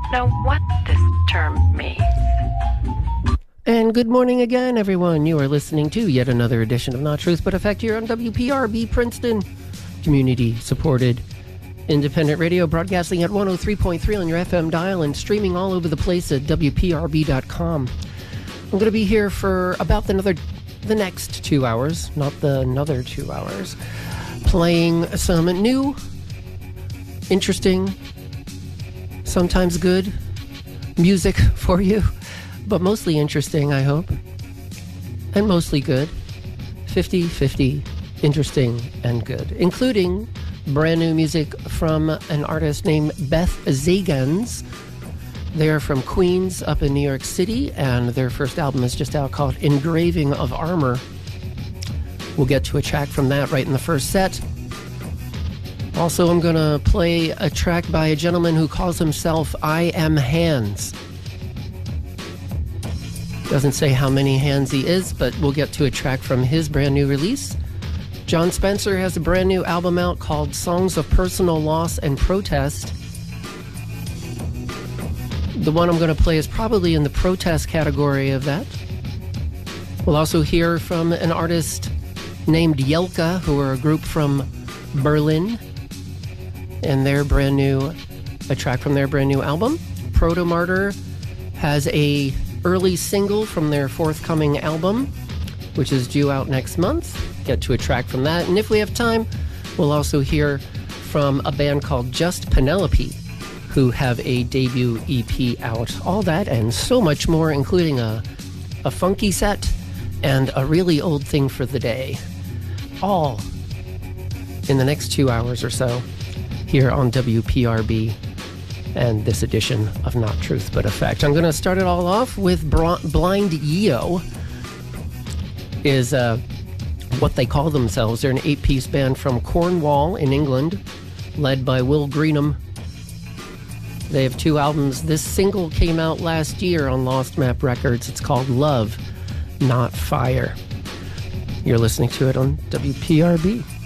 know what this term means. And good morning again, everyone. You are listening to yet another edition of Not Truth But Effect here on WPRB Princeton, community-supported independent radio, broadcasting at 103.3 on your FM dial and streaming all over the place at WPRB.com. I'm going to be here for about the next 2 hours, not the another 2 hours, playing some new, interesting, sometimes good music for you. But mostly interesting, I hope. And mostly good. 50-50, interesting and good. Including brand new music from an artist named Beth Zagans. They're from Queens up in New York City, and their first album is just out called Engraving of Armor. We'll get to a track from that right in the first set. Also, I'm going to play a track by a gentleman who calls himself I Am Hands. Doesn't say how many hands he is, but we'll get to a track from his brand new release. John Spencer has a brand new album out called Songs of Personal Loss and Protest. The one I'm going to play is probably in the protest category of that. We'll also hear from an artist named Yelka, who are a group from Berlin, and a track from their brand new album. Proto Martyr has a early single from their forthcoming album, which is due out next month. Get to a track from that. And if we have time, we'll also hear from a band called Just Penelope, who have a debut EP out. All that and so much more, including a funky set and a really old thing for the day. All in the next 2 hours or so here on WPRB. And this edition of Not Truth But Effect. I'm going to start it all off with Blind Yeo is what they call themselves. They're an 8-piece band from Cornwall in England, led by Will Greenham. They have 2 albums. This single came out last year on Lost Map Records. It's called Love, Not Fire. You're listening to it on WPRB.